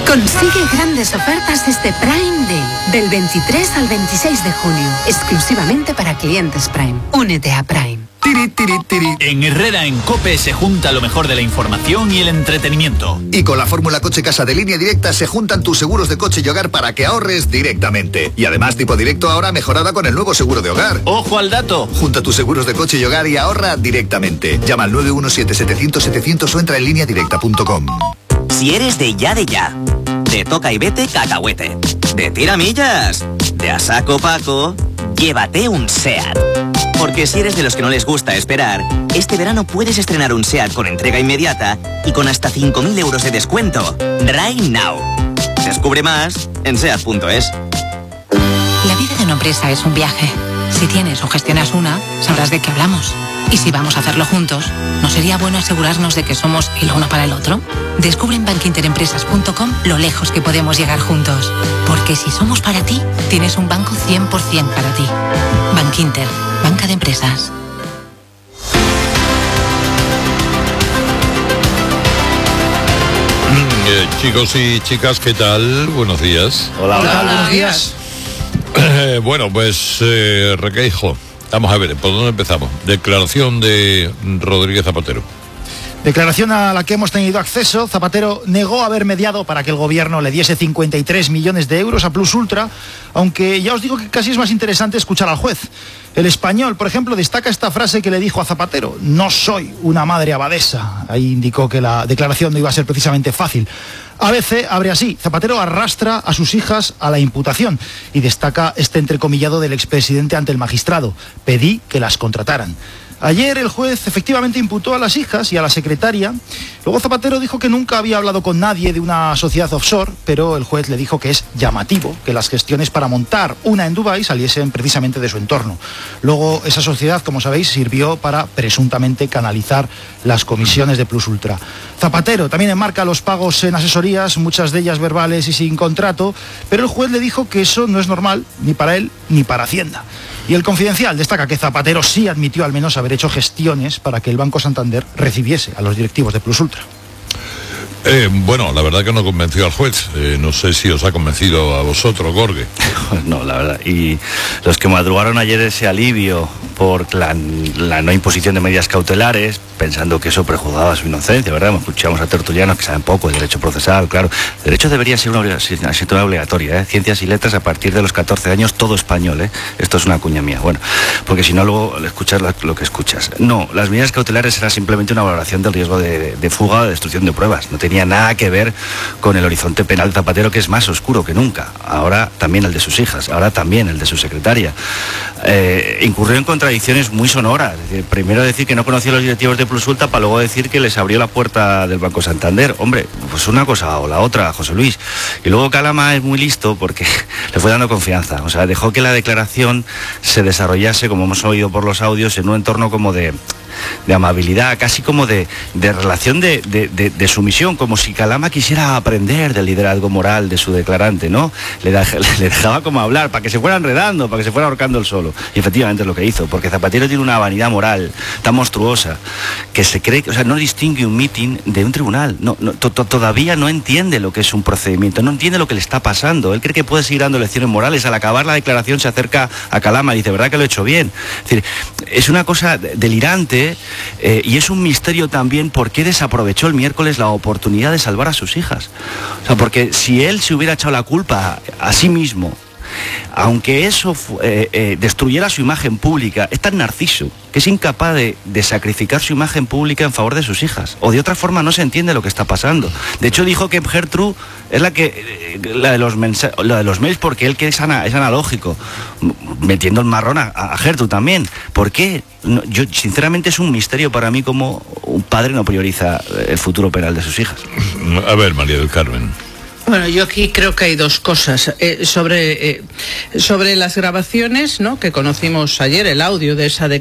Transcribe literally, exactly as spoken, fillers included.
Consigue grandes ofertas este Prime Day, del veintitrés al veintiséis de junio, exclusivamente para clientes Prime. Únete a Prime. Tiri, tiri, tiri. En Herrera en COPE se junta lo mejor de la información y el entretenimiento. Y con la fórmula Coche Casa de Línea Directa se juntan tus seguros de coche y hogar para que ahorres directamente. Y además tipo directo ahora mejorada con el nuevo seguro de hogar. ¡Ojo al dato! Junta tus seguros de coche y hogar y ahorra directamente. Llama al nueve uno siete, setecientos, setecientos o entra en línea directa punto com. Si eres de ya de ya, de toca y vete cacahuete, de tiramillas, de a saco Paco, llévate un SEAT. Porque si eres de los que no les gusta esperar, este verano puedes estrenar un SEAT con entrega inmediata y con hasta cinco mil euros de descuento. Right now. Descubre más en seat punto es. La vida de una empresa es un viaje. Si tienes o gestionas una, sabrás de qué hablamos. Y si vamos a hacerlo juntos, ¿no sería bueno asegurarnos de que somos el uno para el otro? Descubre en bankinterempresas punto com lo lejos que podemos llegar juntos. Porque si somos para ti, tienes un banco cien por ciento para ti. Bankinter, banca de empresas. Eh, chicos y chicas, ¿qué tal? Buenos días. Hola, hola, hola. buenos días. Eh, bueno, pues eh, Requeijo, vamos a ver, ¿por dónde empezamos? Declaración de Rodríguez Zapatero. Declaración a la que hemos tenido acceso. Zapatero negó haber mediado para que el gobierno le diese cincuenta y tres millones de euros a Plus Ultra, aunque ya os digo que casi es más interesante escuchar al juez. El Español, por ejemplo, destaca esta frase que le dijo a Zapatero: no soy una madre abadesa. Ahí indicó que la declaración no iba a ser precisamente fácil. A B C abre así: Zapatero arrastra a sus hijas a la imputación, y destaca este entrecomillado del expresidente ante el magistrado: pedí que las contrataran. Ayer el juez efectivamente imputó a las hijas y a la secretaria. Luego Zapatero dijo que nunca había hablado con nadie de una sociedad offshore, pero el juez le dijo que es llamativo que las gestiones para montar una en Dubái saliesen precisamente de su entorno. Luego esa sociedad, como sabéis, sirvió para presuntamente canalizar las comisiones de Plus Ultra. Zapatero también enmarca los pagos en asesorías, muchas de ellas verbales y sin contrato, pero el juez le dijo que eso no es normal ni para él ni para Hacienda. Y el Confidencial destaca que Zapatero sí admitió al menos haber hecho gestiones para que el Banco Santander recibiese a los directivos de Plus Ultra. Eh, bueno, la verdad que no convenció al juez. Eh, no sé si os ha convencido a vosotros, Gorge. No, la verdad. Y los que madrugaron ayer ese alivio por la, la no imposición de medidas cautelares, pensando que eso prejuzgaba su inocencia, ¿verdad? Escuchamos a tertulianos que saben poco el derecho procesal, claro. El derecho debería ser una asignatura obligatoria, ¿eh? Ciencias y letras a partir de los catorce años, todo español, ¿eh? Esto es una cuña mía. Bueno, porque si no, luego escuchas lo que escuchas. No, las medidas cautelares era simplemente una valoración del riesgo de, de fuga o de destrucción de pruebas. No tenía nada que ver con el horizonte penal de Zapatero, que es más oscuro que nunca. Ahora también el de sus hijas, ahora también el de su secretaria. Eh, incurrió en contradicciones muy sonoras. Es decir, primero decir que no conocía a los directivos de Plus Ultra para luego decir que les abrió la puerta del Banco Santander. Hombre, pues una cosa o la otra, José Luis. Y luego Calama es muy listo porque le fue dando confianza. O sea, dejó que la declaración se desarrollase, como hemos oído por los audios, en un entorno como de... de amabilidad, casi como de, de relación de, de, de, de sumisión, como si Calama quisiera aprender del liderazgo moral de su declarante, ¿no? Le, da, le dejaba como hablar, para que se fuera enredando, para que se fuera ahorcando el solo. Y efectivamente es lo que hizo, porque Zapatero tiene una vanidad moral tan monstruosa que se cree, o sea, no distingue un mitin de un tribunal. No, no, to, to, todavía no entiende lo que es un procedimiento, no entiende lo que le está pasando. Él cree que puede seguir dando lecciones morales. Al acabar la declaración se acerca a Calama y dice, ¿verdad que lo he hecho bien? Es decir, es una cosa delirante. Eh, y es un misterio también por qué desaprovechó el miércoles la oportunidad de salvar a sus hijas. O sea, porque si él se hubiera echado la culpa a, a sí mismo, aunque eso eh, eh, destruyera su imagen pública, es tan narciso que es incapaz de, de sacrificar su imagen pública en favor de sus hijas. O de otra forma no se entiende lo que está pasando. De hecho dijo que Gertrude es la que eh, la de los mensa- la de los mails, porque él que es, ana- es analógico, metiendo el marrón a, a Gertrude también. ¿Por qué? No, yo sinceramente es un misterio para mí cómo un padre no prioriza el futuro penal de sus hijas. A ver, María del Carmen. Bueno, yo aquí creo que hay dos cosas. Eh, sobre, eh, sobre las grabaciones, ¿no?, que conocimos ayer, el audio de esa declaración.